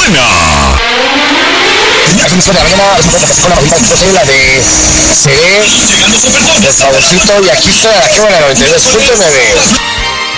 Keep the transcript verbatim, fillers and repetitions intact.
mañana. Las emisiones de la mañana, es un poco con la bonita entonces la de C D, el favorcito, y aquí está, aquí va la noventa y dos punto nueve.